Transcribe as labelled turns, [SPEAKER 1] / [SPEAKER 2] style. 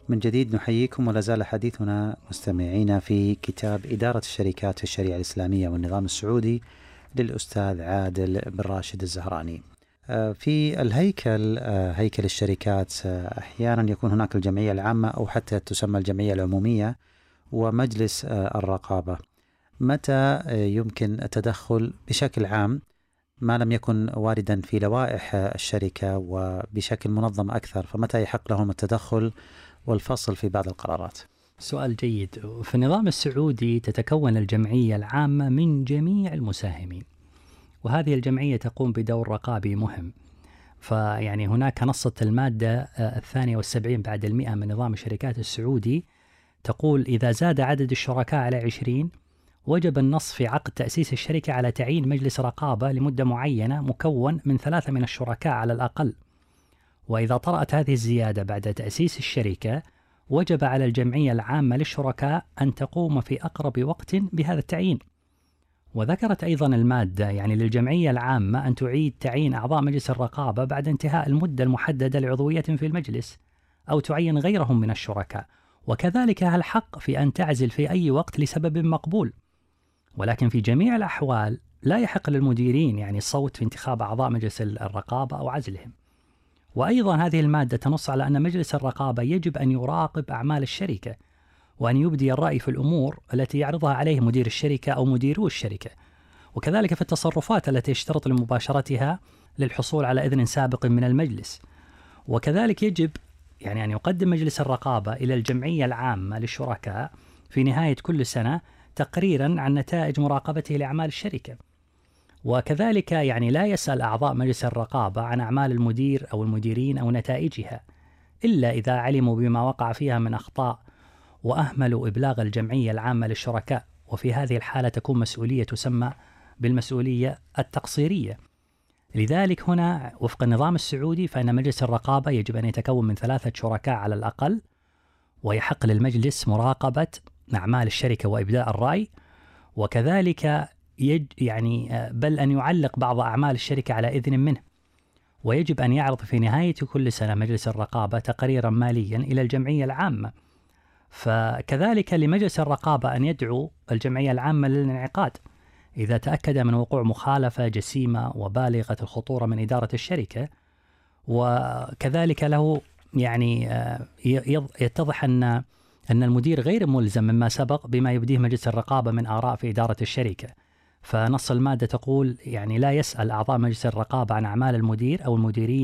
[SPEAKER 1] من جديد نحييكم، ولا زال حديثنا مستمعين في كتاب إدارة الشركات في الشريعة الإسلامية والنظام السعودي للأستاذ عادل بن راشد الزهراني. في الهيكل، هيكل الشركات، أحيانا يكون هناك الجمعية العامة أو حتى تسمى الجمعية العمومية ومجلس الرقابة. متى يمكن التدخل بشكل عام ما لم يكن واردا في لوائح الشركة وبشكل منظم أكثر؟ فمتى يحق لهم التدخل والفصل في بعض القرارات؟
[SPEAKER 2] سؤال جيد. في النظام السعودي تتكون الجمعية العامة من جميع المساهمين، وهذه الجمعية تقوم بدور رقابي مهم. فيعني هناك نصة المادة 72 بعد 100 من نظام الشركات السعودي تقول: إذا زاد عدد الشركاء على 20 وجب النص في عقد تأسيس الشركة على تعيين مجلس رقابة لمدة معينة مكون من 3 من الشركاء على الأقل. وإذا طرأت هذه الزيادة بعد تأسيس الشركة وجب على الجمعية العامة للشركاء أن تقوم في أقرب وقت بهذا التعيين. وذكرت أيضا المادة يعني للجمعية العامة أن تعيد تعيين أعضاء مجلس الرقابة بعد انتهاء المدة المحددة لعضوية في المجلس، أو تعين غيرهم من الشركاء، وكذلك الحق في أن تعزل في أي وقت لسبب مقبول. ولكن في جميع الأحوال لا يحق للمديرين يعني الصوت في انتخاب أعضاء مجلس الرقابة أو عزلهم. وأيضا هذه المادة تنص على أن مجلس الرقابة يجب أن يراقب أعمال الشركة، وأن يبدي الرأي في الأمور التي يعرضها عليه مدير الشركة أو مديرو الشركة، وكذلك في التصرفات التي يشترط لمباشرتها للحصول على إذن سابق من المجلس. وكذلك يجب يعني أن يقدم مجلس الرقابة إلى الجمعية العامة للشركاء في نهاية كل سنة تقريرا عن نتائج مراقبته لأعمال الشركة. وكذلك يعني لا يسأل أعضاء مجلس الرقابة عن أعمال المدير أو المديرين أو نتائجها إلا إذا علموا بما وقع فيها من أخطاء وأهملوا إبلاغ الجمعية العامة للشركاء، وفي هذه الحالة تكون مسؤولية تسمى بالمسؤولية التقصيرية. لذلك هنا وفق النظام السعودي فإن مجلس الرقابة يجب أن يتكون من 3 شركاء على الأقل، ويحق للمجلس مراقبة أعمال الشركة وإبداء الرأي، وكذلك يعني بل أن يعلق بعض أعمال الشركة على إذن منه. ويجب أن يعرض في نهاية كل سنة مجلس الرقابة تقريرا ماليا إلى الجمعية العامة. فكذلك لمجلس الرقابة أن يدعو الجمعية العامة للانعقاد إذا تأكد من وقوع مخالفة جسيمة وبالغة الخطورة من إدارة الشركة. وكذلك له يعني يتضح أن المدير غير ملزم مما سبق بما يبديه مجلس الرقابة من آراء في إدارة الشركة. فنص المادة تقول يعني لا يسأل أعضاء مجلس الرقابة عن أعمال المدير أو المديرين